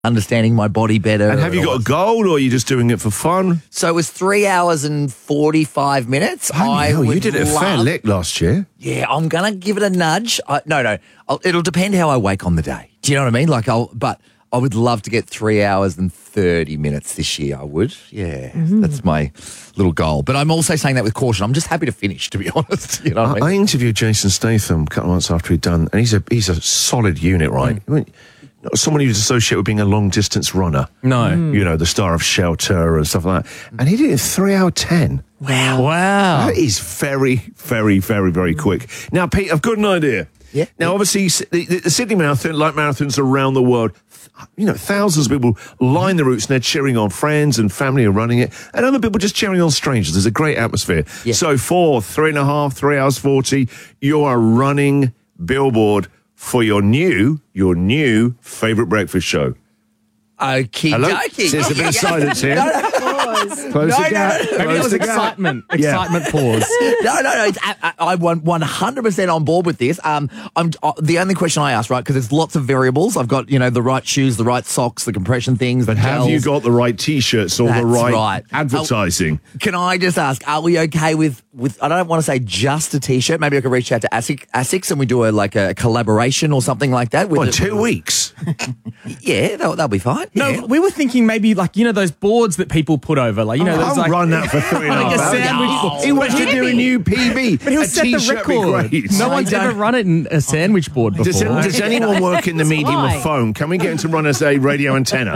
understanding my body better. And have you got a goal, or are you just doing it for fun? So it was 3 hours and 45 minutes. You did it a fair lick last year. Yeah, I'm going to give it a nudge. It'll depend how I wake on the day. Do you know what I mean? But I would love to get 3 hours and 30 minutes this year. I would. Yeah, That's my little goal. But I'm also saying that with caution. I'm just happy to finish, to be honest. You know what I mean? I interviewed Jason Statham a couple of months after he'd done, and he's a solid unit, right? Not someone who's associated with being a long-distance runner. No. You know, the star of Shelter and stuff like that. And he did it in 3 hours 10. Wow. That is very, very, very, very quick. Now, Pete, I've got an idea. Yeah. Now, obviously, the Sydney Marathon, like marathons around the world, thousands of people line the routes and they're cheering on friends and family are running it. And other people just cheering on strangers. There's a great atmosphere. Yeah. So for 3.5, 3 hours 40, you are running Billboard for your new favourite breakfast show. Okie Hello? dokie. There's a bit of silence here. Close the gap. Maybe it was excitement. Excitement pause. No. I'm 100% on board with this. The only question I asked, right, because there's lots of variables. I've got, the right shoes, the right socks, the compression things. But have you got the right T-shirts or the right advertising? Can I just ask, are we okay with I don't want to say just a T-shirt. Maybe I could reach out to ASICS and we do a collaboration or something like that. With 2 weeks? Yeah, that'll be fine. No, yeah. we were thinking maybe those boards that people put over, I'll run that for 3.5 hours. He wants to do a new PB. But he'll set the record. No one's ever run it in a sandwich board before. Does anyone work in the medium of phone? Can we get him to run us a radio antenna?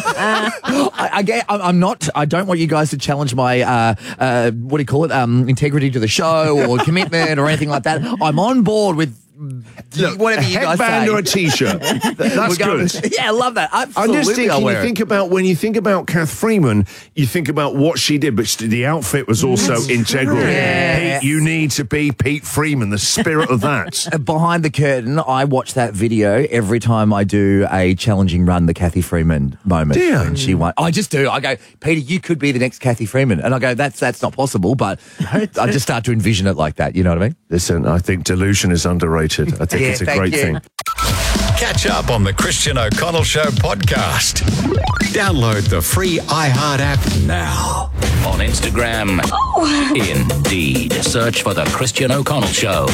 I don't want you guys to challenge my what do you call it? Integrity to the show or commitment or anything like that. I'm on board with. Look, whatever you guys say. A headband or a T-shirt. That's good. Yeah, I love that. Absolutely. I'm just thinking, when you think about Kath Freeman, you think about what she did, but the outfit was also integral. Yeah. Pete, you need to be Pete Freeman, the spirit of that. Behind the curtain, I watch that video every time I do a challenging run, the Kathy Freeman moment. Yeah. When she won. I just do. I go, Peter, you could be the next Kathy Freeman. And I go, that's not possible, but I just start to envision it like that. You know what I mean? Listen, I think delusion is underrated. I think it's a great thing. Catch up on the Christian O'Connell Show podcast. Download the free iHeart app now. On Instagram. Indeed. Search for the Christian O'Connell Show.